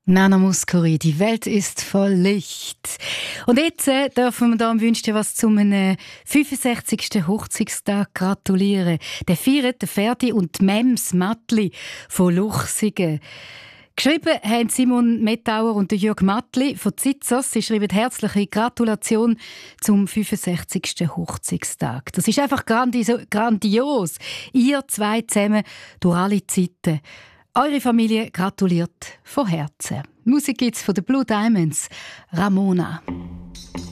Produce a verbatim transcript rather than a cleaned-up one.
Nana Mouskouri, die Welt ist voll Licht. Und jetzt äh, dürfen wir da am Wünschen was zum äh, fünfundsechzigsten Hochzeitstag gratulieren. Der feiert der Ferdi und die Mems Mattli von Luchsingen. Geschrieben haben Simon Mettauer und Jörg Mattli von Zizos. Sie schreiben herzliche Gratulation zum fünfundsechzigsten Hochzeitstag. Das ist einfach grandi- grandios. Ihr zwei zusammen durch alle Zeiten. Eure Familie gratuliert von Herzen. Musik gibt's von den Blue Diamonds, Ramona.